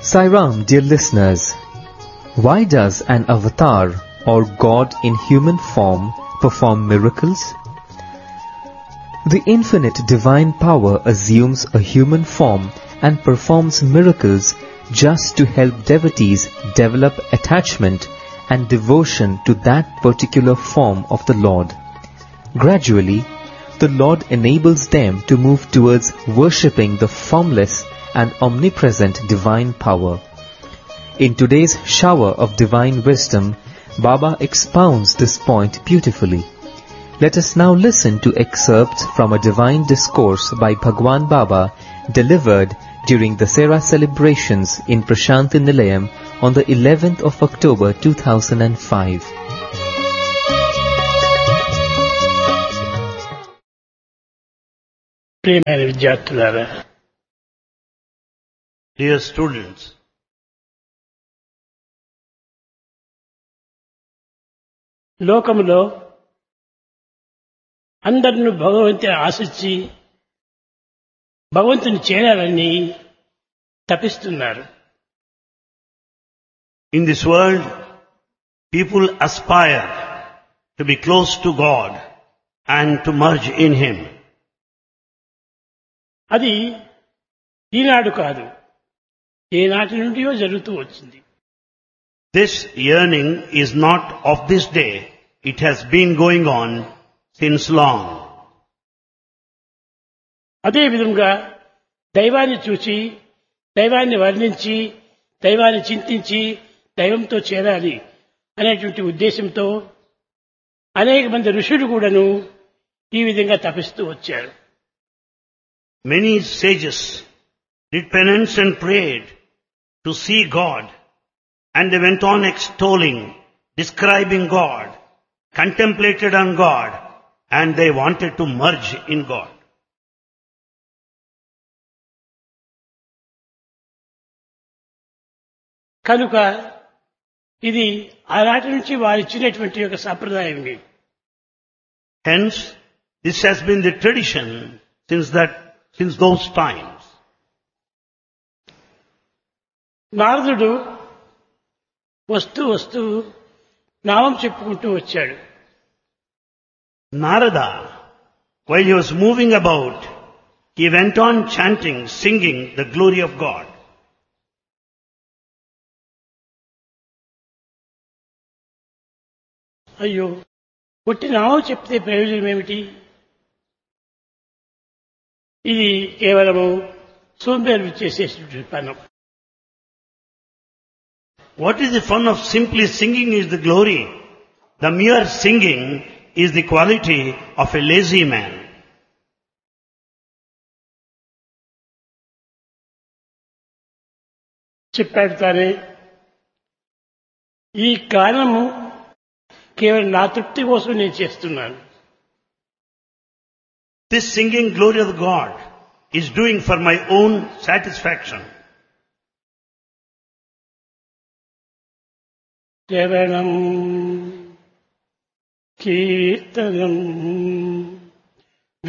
Sai Ram, dear listeners, why does an avatar or God in human form perform miracles? The infinite divine power assumes a human form and performs miracles just to help devotees develop attachment and devotion to that particular form of the Lord. Gradually, the Lord enables them to move towards worshipping the formless and omnipresent divine power. In today's shower of divine wisdom, Baba expounds this point beautifully. Let us now listen to excerpts from a divine discourse by Bhagwan Baba delivered during the Sera celebrations in Prashanti Nilayam on the 11th of October 2005. ప్రియమైన విద్యార్థులారా, Dear students, లోకములో అందరిని భగవంతుని ఆశించి భగవంతుని చేరాలని తపిస్తున్నారు. in this world, people aspire to be close to God and to merge in Him. అది ఈనాడు కాదు, ఏనాటి నుండియో జరుగుతూ వచ్చింది. This yearning is not of this day. It has been going on since long. అదే విధంగా దైవాన్ని చూచి, దైవాన్ని వర్ణించి, దైవాన్ని చింతించి, దైవంతో చేరాలి అనేటువంటి ఉద్దేశంతో అనేక మంది ఋషులు కూడాను ఈ విధంగా తపిస్తూ వచ్చారు. Many sages did penance and prayed to see God, and they went on extolling, describing God, contemplated on God, and they wanted to merge in God. కనుక ఇది ఆనాటి నుంచి వారు ఇచ్చినటువంటి ఒక సంప్రదాయం. Hence, this has been the tradition since those times. నారదుడు వస్తూ వస్తూ నామం చెప్పుకుంటూ వచ్చాడు. Narada, while he was moving about, he went on chanting, singing the glory of God. అయ్యో, ఒట్టి నామం చెప్తే ప్రయోజనం ఏమిటి? ఇది కేవలము సోంబేరులు చేసేటువంటి పనం. What is the fun of simply singing is the glory? The mere singing is the quality of a lazy man. చెప్పాడు తానే, ఈ గానము కేవలం నా తృప్తి కోసం నేను చేస్తున్నాను. This singing glory of God is doing for my own satisfaction. శ్రవణం కీర్తనం